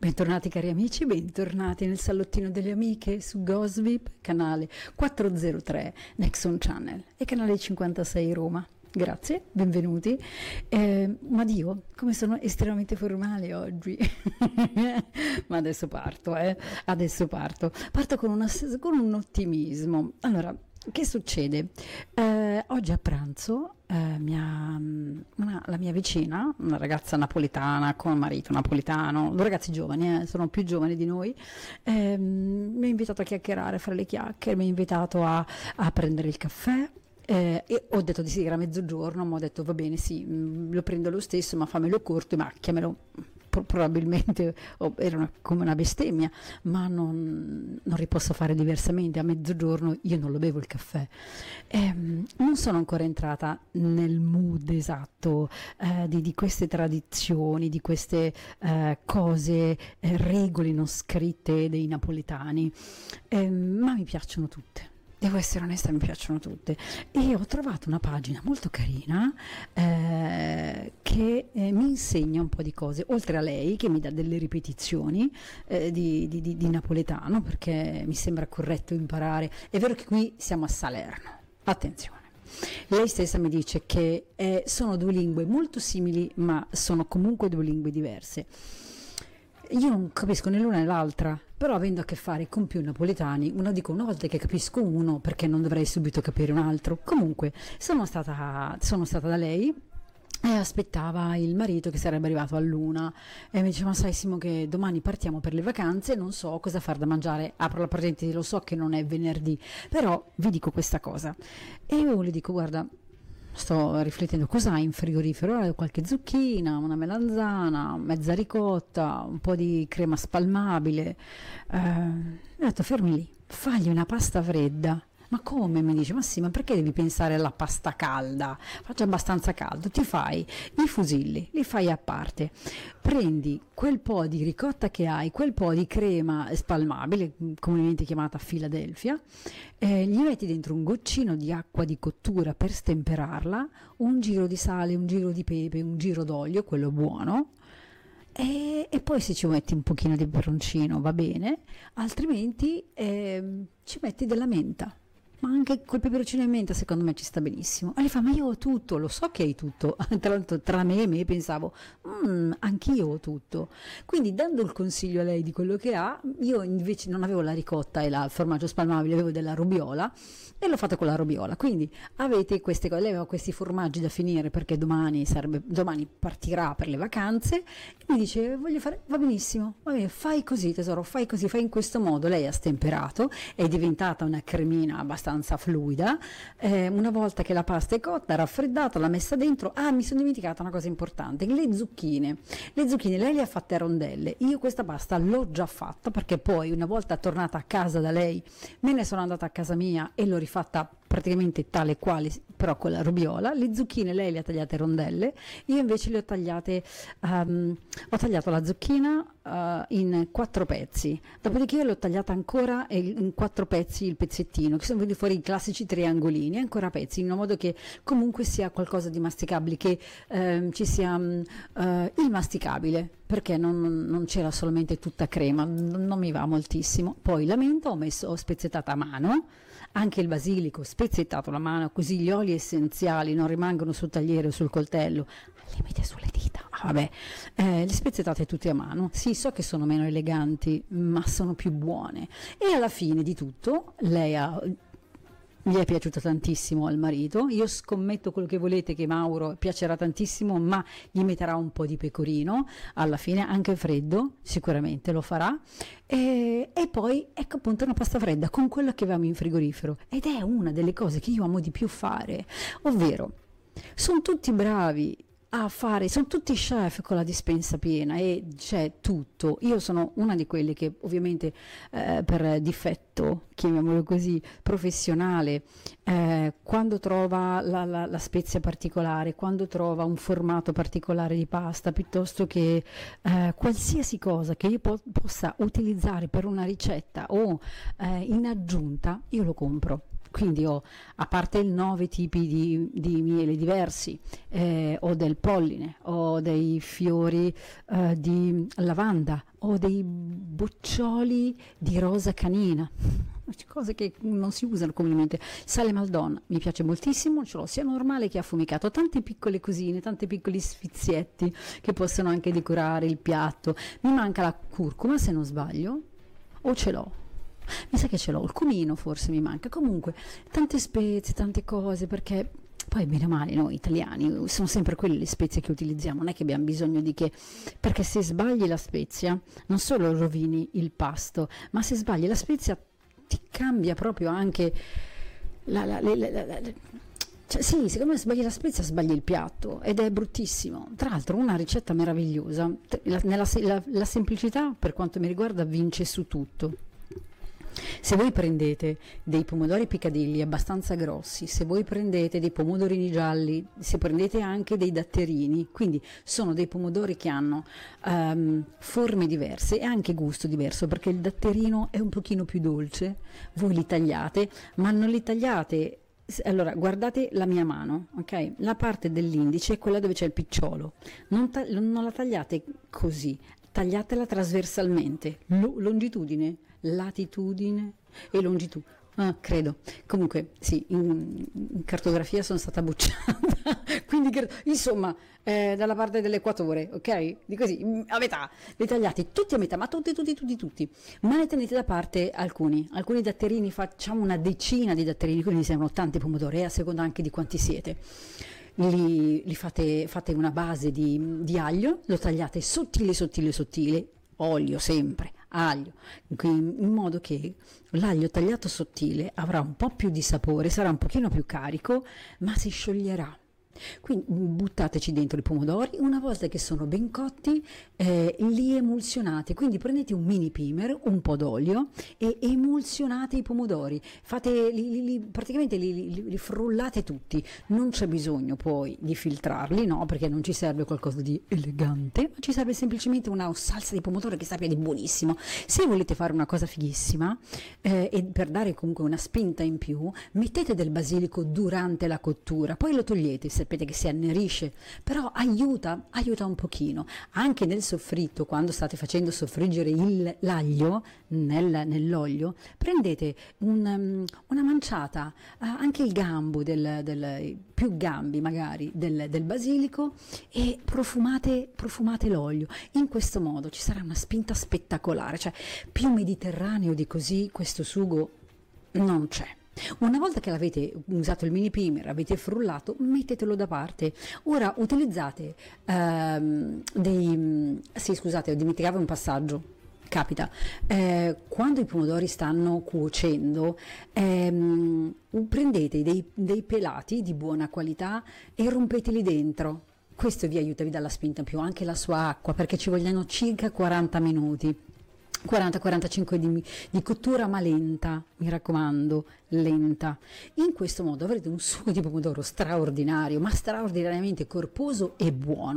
Bentornati cari amici, bentornati nel salottino delle amiche su Gosvip, canale 403 Nexon Channel e canale 56 Roma. Grazie, benvenuti. Ma Dio, come sono estremamente formale oggi. Ma adesso parto, adesso parto. Parto con un ottimismo. Allora, che succede? Oggi a pranzo la mia vicina, una ragazza napoletana con marito napoletano, due ragazzi giovani, sono più giovani di noi, mi ha invitato a chiacchierare, a fare le chiacchiere, mi ha invitato a prendere il caffè. E ho detto di sì, era mezzogiorno, ma ho detto va bene, sì, lo prendo lo stesso, ma fammelo corto e macchiamelo. Probabilmente era come una bestemmia, ma non riposso fare diversamente. A mezzogiorno io non lo bevo il caffè. Non sono ancora entrata nel mood esatto di queste tradizioni, di queste cose, regole non scritte dei napoletani, ma mi piacciono tutte. Devo essere onesta, mi piacciono tutte e ho trovato una pagina molto carina che mi insegna un po' di cose, oltre a lei che mi dà delle ripetizioni di napoletano, perché mi sembra corretto imparare. È vero che qui siamo a Salerno, attenzione. Lei stessa mi dice che sono due lingue molto simili, ma sono comunque due lingue diverse. Io non capisco né l'una né l'altra, però avendo a che fare con più napoletani, una volta che capisco uno, perché non dovrei subito capire un altro. Comunque, sono stata da lei e aspettava il marito che sarebbe arrivato all'1 e mi diceva: ma sai Simo che domani partiamo per le vacanze, non so cosa far da mangiare. Apro la parentesi, lo so che non è venerdì, però vi dico questa cosa. E io le dico: guarda, sto riflettendo cosa hai in frigorifero, qualche zucchina, una melanzana, mezza ricotta, un po' di crema spalmabile. Ho detto: fermi lì, fagli una pasta fredda. Ma come? Mi dice: ma sì, ma perché devi pensare alla pasta calda? Faccio abbastanza caldo, ti fai i fusilli, li fai a parte, prendi quel po' di ricotta che hai, quel po' di crema spalmabile, comunemente chiamata Philadelphia, gli metti dentro un goccino di acqua di cottura per stemperarla, un giro di sale, un giro di pepe, un giro d'olio, quello buono. E poi se ci metti un pochino di peperoncino va bene, altrimenti ci metti della menta. Ma anche col peperoncino e menta secondo me ci sta benissimo. E lei fa: ma io ho tutto, lo so che hai tutto. Tra l'altro tra me e me pensavo: anch'io ho tutto. Quindi dando il consiglio a lei di quello che ha, io invece non avevo la ricotta e il formaggio spalmabile, avevo della robiola e l'ho fatta con la robiola. Quindi avete queste cose, lei aveva questi formaggi da finire perché domani partirà per le vacanze e mi dice: voglio fare, va benissimo, va bene, fai così tesoro, fai così, fai in questo modo. Lei ha stemperato, è diventata una cremina abbastanza fluida. Una volta che la pasta è cotta, raffreddata, l'ha messa dentro. Mi sono dimenticata una cosa importante: le zucchine lei le ha fatte a rondelle. Io questa pasta l'ho già fatta, perché poi una volta tornata a casa da lei me ne sono andata a casa mia e l'ho rifatta praticamente tale quale, però con la robiola. Le zucchine lei le ha tagliate a rondelle, io invece le ho tagliate, ho tagliato la zucchina in 4 pezzi, dopodiché l'ho tagliata ancora in 4 pezzi il pezzettino, che sono venuti fuori i classici triangolini, ancora pezzi, in modo che comunque sia qualcosa di masticabile, che ci sia il masticabile, perché non c'era solamente tutta crema, non mi va moltissimo. Poi la menta ho spezzettata a mano, anche il basilico spezzettato a mano, così gli oli essenziali non rimangono sul tagliere o sul coltello, al limite sulle dita. Vabbè, le spezzettate tutte a mano. Sì, so che sono meno eleganti, ma sono più buone. E alla fine di tutto gli è piaciuto tantissimo al marito. Io scommetto quello che volete che Mauro piacerà tantissimo, ma gli metterà un po' di pecorino alla fine, anche freddo, sicuramente lo farà. E poi ecco appunto una pasta fredda con quello che avevamo in frigorifero, ed è una delle cose che io amo di più fare, ovvero sono tutti bravi a fare, sono tutti chef con la dispensa piena e c'è tutto. Io sono una di quelle che ovviamente per difetto, chiamiamolo così, professionale, quando trova la spezia particolare, quando trova un formato particolare di pasta, piuttosto che qualsiasi cosa che io possa utilizzare per una ricetta o in aggiunta, io lo compro. quindi ho, a parte 9 tipi di miele diversi, ho del polline, ho dei fiori di lavanda, ho dei boccioli di rosa canina, cose che non si usano comunemente. Sale Maldon mi piace moltissimo, ce l'ho sia normale che affumicato, tante piccole cosine, tanti piccoli sfizietti che possono anche decorare il piatto. Mi manca la curcuma, se non sbaglio, o ce l'ho? Mi sa che ce l'ho, il cumino forse mi manca. Comunque tante spezie, tante cose, perché poi bene o male noi italiani sono sempre quelle le spezie che utilizziamo, non è che abbiamo bisogno di che, perché se sbagli la spezia non solo rovini il pasto, ma se sbagli la spezia ti cambia proprio anche cioè, sì, secondo me sbagli la spezia sbagli il piatto ed è bruttissimo. Tra l'altro una ricetta meravigliosa, la semplicità per quanto mi riguarda vince su tutto. Se voi prendete dei pomodori piccadilli abbastanza grossi, se voi prendete dei pomodorini gialli, se prendete anche dei datterini, quindi sono dei pomodori che hanno forme diverse e anche gusto diverso, perché il datterino è un pochino più dolce, voi li tagliate, ma non li tagliate. Allora, guardate la mia mano, ok? La parte dell'indice è quella dove c'è il picciolo, non la tagliate così, tagliatela trasversalmente, longitudine, latitudine e longitudine. Credo. Comunque, sì, in cartografia sono stata bocciata, quindi insomma, dalla parte dell'equatore, ok? Di così, a metà, li tagliate tutti a metà, ma tutti, ma ne tenete da parte alcuni datterini, facciamo una decina di datterini, quindi servono tanti pomodori, a seconda anche di quanti siete. Li fate una base di aglio, lo tagliate sottile, olio sempre, aglio, in modo che l'aglio tagliato sottile avrà un po' più di sapore, sarà un pochino più carico, ma si scioglierà. Quindi buttateci dentro i pomodori, una volta che sono ben cotti li emulsionate, quindi prendete un mini pimer, un po' d'olio e emulsionate i pomodori, praticamente li frullate tutti, non c'è bisogno poi di filtrarli, no, perché non ci serve qualcosa di elegante, ma ci serve semplicemente una salsa di pomodoro che sappia di buonissimo. Se volete fare una cosa fighissima e per dare comunque una spinta in più, mettete del basilico durante la cottura, poi lo togliete, sapete che si annerisce, però aiuta un pochino. Anche nel soffritto, quando state facendo soffriggere l'aglio nell'olio, prendete una manciata, anche il gambo, più gambi magari, del basilico e profumate l'olio. In questo modo ci sarà una spinta spettacolare, cioè più mediterraneo di così questo sugo non c'è. Una volta che l'avete usato il mini primer, avete frullato, mettetelo da parte. Ora utilizzate sì, scusate, dimenticavo un passaggio. Capita, quando i pomodori stanno cuocendo, prendete dei pelati di buona qualità e rompeteli dentro. Questo vi aiuta, vi dà la spinta in più, anche la sua acqua, perché ci vogliono circa 40 minuti. 40-45 di cottura, ma lenta, mi raccomando, lenta. In questo modo avrete un sugo di pomodoro straordinario, ma straordinariamente corposo e buono.